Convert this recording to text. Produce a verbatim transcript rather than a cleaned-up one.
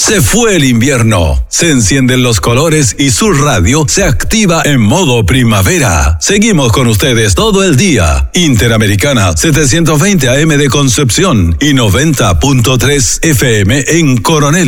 Se fue el invierno, se encienden los colores y su radio se activa en modo primavera. Seguimos con ustedes todo el día. Interamericana setecientos veinte A M de Concepción y noventa punto tres F M en Coronel.